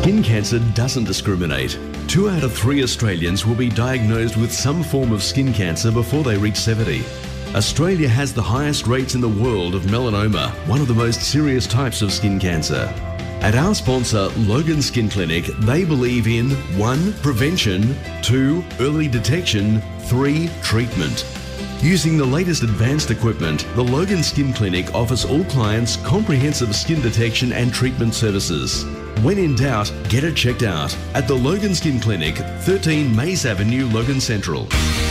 Skin cancer doesn't discriminate. 2 out of 3 Australians will be diagnosed with some form of skin cancer before they reach 70. Australia has the highest rates in the world of melanoma, one of the most serious types of skin cancer. At our sponsor, Logan Skin Clinic, they believe in 1. Prevention, 2. Early detection, 3. Treatment. Using the latest advanced equipment, the Logan Skin Clinic offers all clients comprehensive skin detection and treatment services. When in doubt, get it checked out at the Logan Skin Clinic, 13 Mays Avenue, Logan Central.